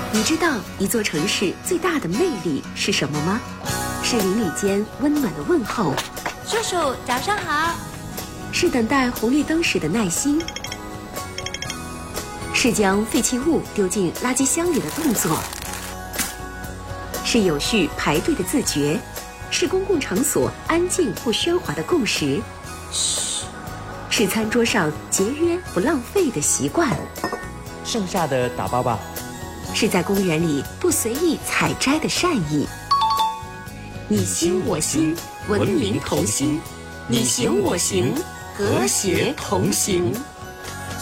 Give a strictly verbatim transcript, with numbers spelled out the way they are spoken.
你知道一座城市最大的魅力是什么吗？是邻里间温暖的问候， 叔叔早上好， 是等待红绿灯时的耐心，是将废弃物丢进垃圾箱里的动作，是有序排队的自觉，是公共场所安静不喧哗的共识， 嘘， 是餐桌上节约不浪费的习惯， 剩下的打包吧， 是在公园里不随意采摘的善意。你心我心，文明同心；你行我行，和谐同行。